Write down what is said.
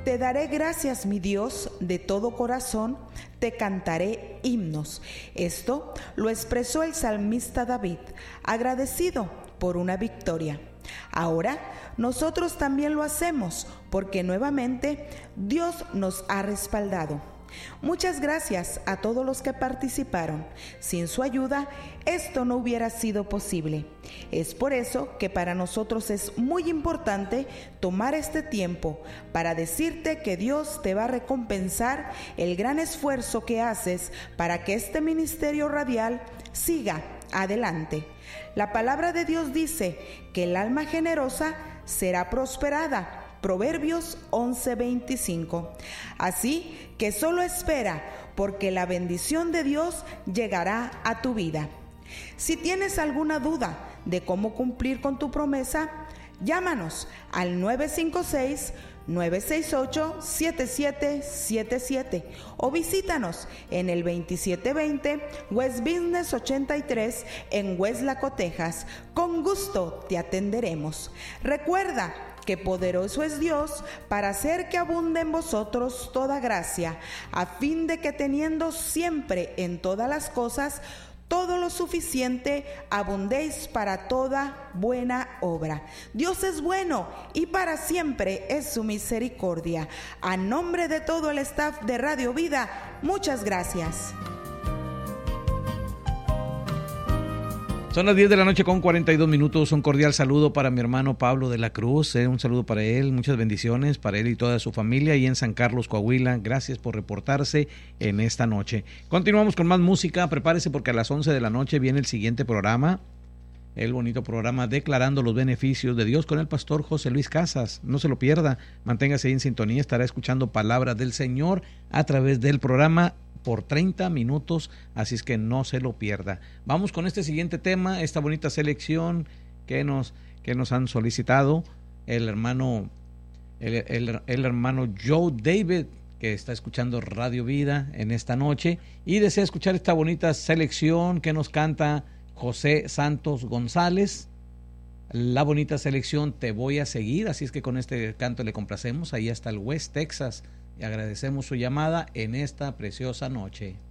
Te daré gracias, mi Dios, de todo corazón, te cantaré himnos. Esto lo expresó el salmista David, agradecido por una victoria. Ahora nosotros también lo hacemos porque nuevamente Dios nos ha respaldado. Muchas gracias a todos los que participaron. Sin su ayuda, esto no hubiera sido posible. Es por eso que para nosotros es muy importante tomar este tiempo para decirte que Dios te va a recompensar el gran esfuerzo que haces para que este ministerio radial siga adelante. La palabra de Dios dice que el alma generosa será prosperada. Proverbios 11:25. Así que solo espera, porque la bendición de Dios llegará a tu vida. Si tienes alguna duda de cómo cumplir con tu promesa, llámanos al 956-968-7777 o visítanos en el 2720 West Business 83 en Weslaco, Texas. Con gusto te atenderemos. Recuerda que poderoso es Dios para hacer que abunde en vosotros toda gracia, a fin de que teniendo siempre en todas las cosas todo lo suficiente, abundéis para toda buena obra. Dios es bueno y para siempre es su misericordia. A nombre de todo el staff de Radio Vida, muchas gracias. Son las 10 de la noche con 42 minutos. Un cordial saludo para mi hermano Pablo de la Cruz. Un saludo para él, muchas bendiciones para él y toda su familia ahí en San Carlos, Coahuila. Gracias por reportarse en esta noche. Continuamos con más música. Prepárese porque a las 11 de la noche viene el siguiente programa. El bonito programa Declarando los Beneficios de Dios con el pastor José Luis Casas. No se lo pierda. Manténgase ahí en sintonía. Estará escuchando palabras del Señor a través del programa por 30 minutos, así es que no se lo pierda. Vamos con este siguiente tema, esta bonita selección que nos han solicitado el hermano Joe David, que está escuchando Radio Vida en esta noche y desea escuchar esta bonita selección que nos canta José Santos González. La bonita selección Te Voy a Seguir, así es que con este canto le complacemos ahí hasta el West Texas y agradecemos su llamada en esta preciosa noche.